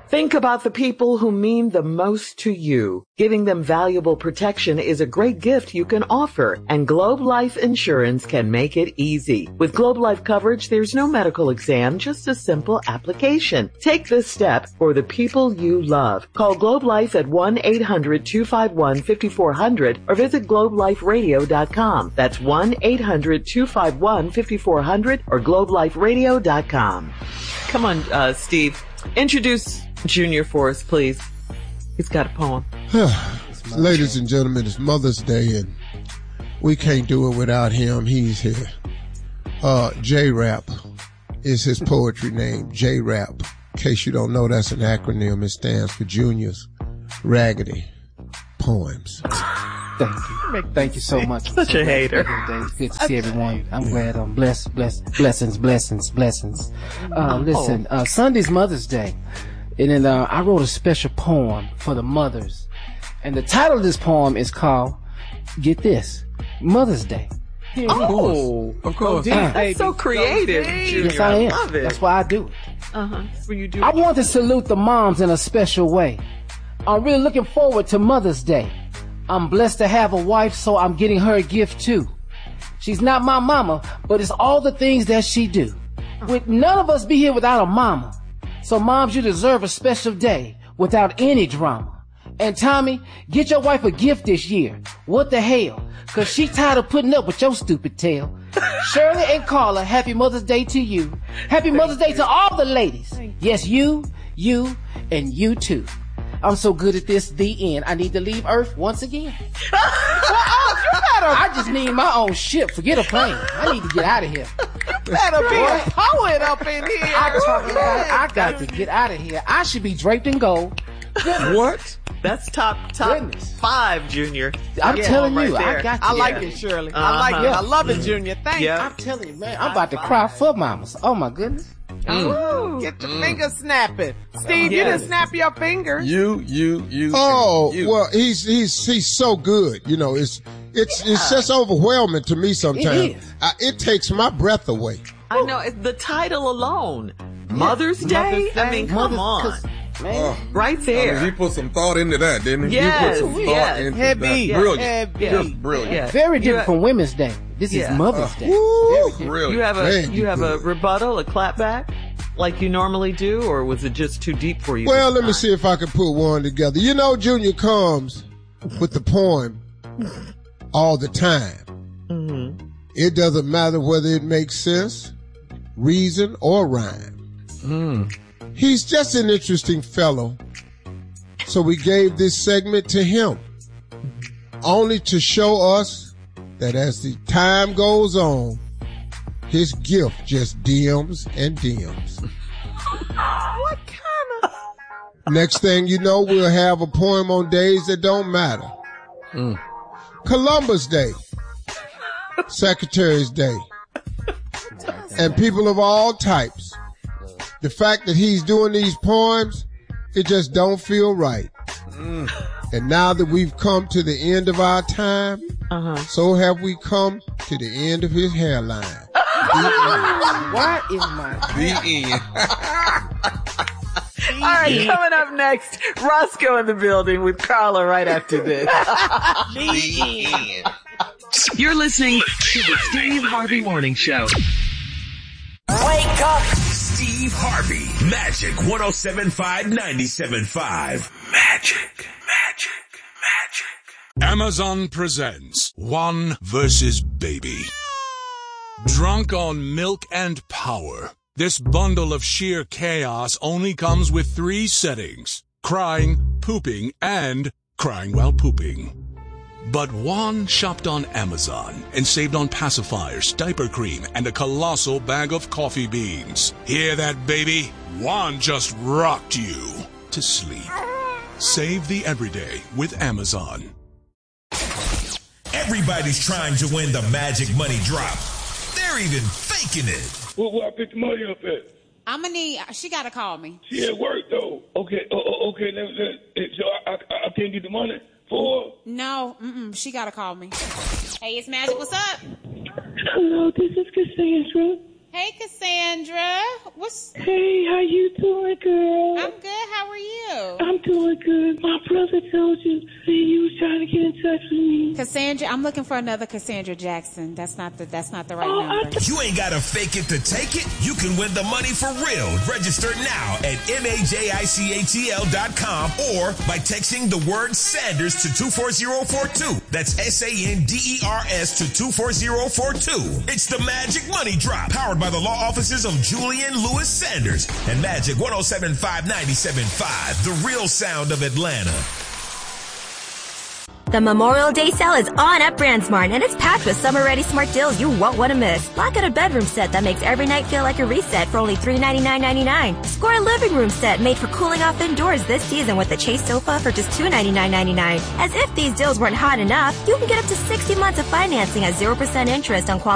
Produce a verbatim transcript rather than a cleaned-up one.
Think about the people who mean the most to you. Giving them valuable protection is a great gift you can offer, and Globe Life Insurance can make it easy. With Globe Life coverage, there's no medical exam, just a simple application. Take this step for the people you love. Call Globe Life at one eight hundred two five one five four zero zero or visit globe life radio dot com. That's one eight hundred two five one five four zero zero or globe life radio dot com. Come on, uh, Steve. Introduce Junior for us, please. He's got a poem. Ladies and gentlemen, it's Mother's Day, and we can't do it without him. He's here. Uh, J-Rap is his poetry name, J-Rap. In case you don't know, that's an acronym. It stands for Junior's Raggedy Poems. Thank you. Thank you so much. Such a hater. Good to see everyone. I'm glad. I'm blessed, blessed, blessings, blessings, blessings. Uh, listen, uh, Sunday's Mother's Day. And then uh, I wrote a special poem for the mothers. And the title of this poem is called, get this, Mother's Day. Here oh, of course. Deep, uh, that's so creative, Junior. Yes, I am. I love it. That's why I do it. Uh-huh. That's what you do. I want to salute the moms in a special way. I'm really looking forward to Mother's Day. I'm blessed to have a wife, so I'm getting her a gift too. She's not my mama, but it's all the things that she do. With none of us be here without a mama. So moms, you deserve a special day without any drama. And Tommy, get your wife a gift this year. What the hell? Cause she tired of putting up with your stupid tail. Shirley and Carla, happy Mother's Day to you. Happy Mother's Day to all the ladies. Yes, you, you, and you too. I'm so good at this, the end. I need to leave Earth once again. Well, oh, you better. I just need my own ship. Forget a plane. I need to get out of here. You better be a poet up in here. I, talk about, I got to get out of here. I should be draped in gold. What? That's top top Goodness. five, Junior. I'm Yeah, telling right you, there. I got to. I like yeah. it, Shirley. Uh-huh. I like it. I love it, Junior. Thank Yeah. I'm telling you, man. I'm about to cry for mamas. Oh my goodness. you. Ooh, get your fingers snapping. Steve, you Yes. didn't snap your fingers. You, you, you. Oh, you. well, he's he's he's so good. You know, it's it's it's just overwhelming to me sometimes. It is. I, it takes my breath away. I know, it's the title alone. Mother's Day? Mother's Day. I mean, come Mother's- on. 'cause, man, Right I there. mean, he put some thought into that, didn't he? Yes, He put some thought yes. into Heavy, that. Brilliant. heavy. Just brilliant. Yeah. very You different ha- from Women's Day. This Yeah. is Mother's Day. Woo! Brilliant. You have a Man, you you have a good. rebuttal, a clapback, like you normally do, or was it just too deep for you? Well, this let me time? see if I can put one together. You know, Junior comes with the poem all the time. Mm-hmm. It doesn't matter whether it makes sense, reason, or rhyme. Mm. He's just an interesting fellow. So we gave this segment to him, only to show us that as the time goes on, his gift just dims and dims. What kind of... Next thing you know, we'll have a poem on days that don't matter. Mm. Columbus Day, Secretary's Day, and people of all types. The fact that he's doing these poems, it just don't feel right. Mm. And now that we've come to the end of our time, Uh-huh. so have we come to the end of his hairline. Why is my The end. All right, coming up next, Roscoe in the building with Carla right after this. The end. You're listening to the Steve Harvey Morning Show. Wake up! Steve Harvey, Magic one oh seven point five, ninety-seven point five. Magic, magic, magic. Amazon presents One versus Baby. Drunk on milk and power, this bundle of sheer chaos only comes with three settings: crying, pooping, and crying while pooping. But Juan shopped on Amazon and saved on pacifiers, diaper cream, and a colossal bag of coffee beans. Hear that, baby? Juan just rocked you to sleep. Save the everyday with Amazon. Everybody's trying to win the Magic Money Drop. They're even faking it. Well, where I pick the money up at? I'm gonna need. She gotta call me. She at work though. Okay, oh, oh, okay. Let, let, so I, I, I can't get the money for. No, mm-mm, she gotta call me. Hey, it's Magic. What's up? Hello, this is Cassandra. Hey, Cassandra. What's? Hey, how you doing, girl? I'm good. How are you? doing good. My brother told you that you was trying to get in touch with me. Cassandra, I'm looking for another Cassandra Jackson. That's not the that's not the right Oh, number. I You ain't gotta fake it to take it. You can win the money for real. Register now at majicatl dot com or by texting the word Sanders to two four zero four two. That's S A N D E R S to two four zero four two. It's the Magic Money Drop, powered by the law offices of Julian Lewis Sanders and Magic one oh seven point five ninety-seven point five, the real sound of Atlanta. The Memorial Day sale is on at BrandsMart, and it's packed with summer-ready smart deals you won't want to miss. Lock out a bedroom set that makes every night feel like a reset for only three hundred ninety-nine ninety-nine. Score a living room set made for cooling off indoors this season with the Chase sofa for just two hundred ninety-nine ninety-nine. As if these deals weren't hot enough, you can get up to sixty months of financing at zero percent interest on quality